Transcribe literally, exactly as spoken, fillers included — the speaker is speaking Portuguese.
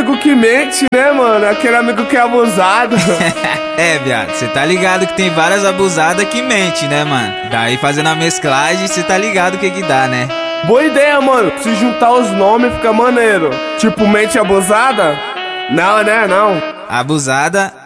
amigo que mente, né, mano? Aquele amigo que é abusado. É, viado, cê tá ligado que tem várias abusadas que mente, né, mano? Daí fazendo a mesclagem, cê tá ligado o que que dá, né? Boa ideia, mano. Se juntar os nomes fica maneiro. Tipo, mente abusada? Não, né? Não. Abusada